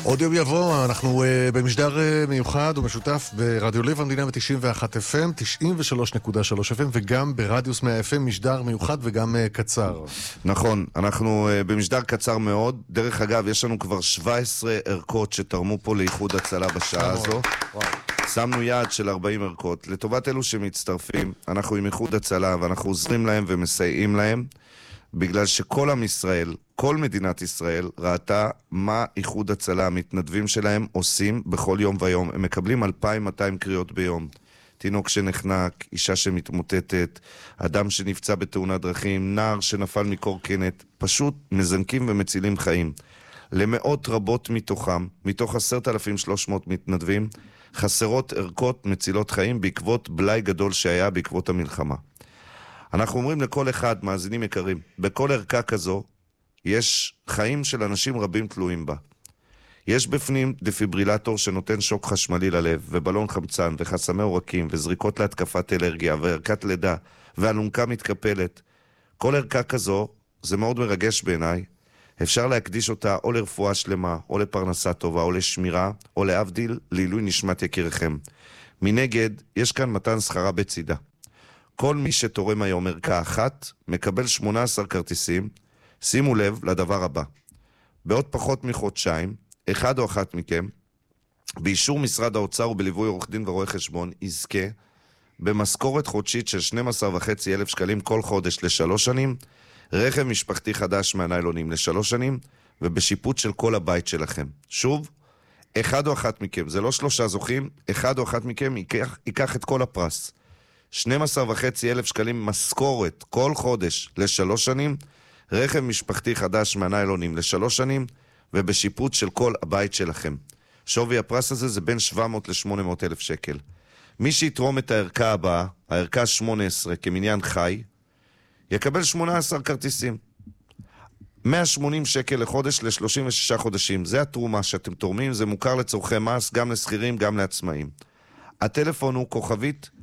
עוד יום יבוא, אנחנו במשדר מיוחד ומשותף ברדיו לב המדינה ב-91 FM, 93.3 FM וגם ברדיוס 100 FM, משדר מיוחד וגם קצר. נכון, אנחנו במשדר קצר מאוד. דרך אגב, יש לנו כבר 17 ערכות שתרמו פה לאיחוד הצלה בשעה הזו. שמנו יעד של 40 ערכות. לטובת אלו שמצטרפים, אנחנו עם איחוד הצלה ואנחנו עוזרים להם ומסייעים להם, בגלל שכל עם ישראל, כל מדינת ישראל, ראתה מה איחוד הצלה, המתנדבים שלהם עושים בכל יום ויום. הם מקבלים 2,200 קריאות ביום. תינוק שנחנק, אישה שמתמוטטת, אדם שנפצע בתאונת דרכים, נער שנפל מקורקינט, פשוט מזנקים ומצילים חיים. למאות רבות מתוכם, מתוך 10,300 מתנדבים, חסרות ערכות מצילות חיים בעקבות בלי גדול שהיה בעקבות המלחמה. אנחנו אומרים לכל אחד, מאזינים יקרים, בכל ערכה כזו יש חיים של אנשים רבים תלויים בה. יש בפנים דפיברילטור שנותן שוק חשמלי ללב, ובלון חמצן, וחסמי עורקים, וזריקות להתקפת אלרגיה, וערכת לידה, ואלונקה מתקפלת. כל ערכה כזו, זה מאוד מרגש בעיניי. אפשר להקדיש אותה או לרפואה שלמה, או לפרנסה טובה, או לשמירה, או להבדיל לעילוי נשמת יקירכם. מנגד, יש כאן מתן שכרה בצידה. כל מי שתורם היום ערכה אחת, מקבל 18 כרטיסים. שימו לב לדבר הבא. בעוד פחות מחודשיים, אחד או אחת מכם, באישור משרד האוצר ובליווי עורך דין ורואה חשבון, יזכה במשכורת חודשית של 12,500 שקלים כל חודש ל3 שנים, רכב משפחתי חדש מהניילונים ל3 שנים, ובשיפוט של כל הבית שלכם. שוב, אחד או אחת מכם, זה לא 3 זוכים, אחד או אחת מכם ייקח את כל הפרס. 12,500 שקלים משכורת כל חודש ל3 שנים, רכב משפחתי חדש מהניילונים ל3 שנים, ובשיפוט של כל הבית שלכם. שווי הפרס הזה זה בין 700 ל-800 אלף שקל. מי שיתרום את הערכה הבאה, הערכה 18 כמניין חי, יקבל 18 כרטיסים. 180 שקל לחודש ל-36 חודשים. זה התרומה שאתם תורמים, זה מוכר לצורכי מס, גם לסחירים, גם לעצמאים. הטלפון הוא כוכבית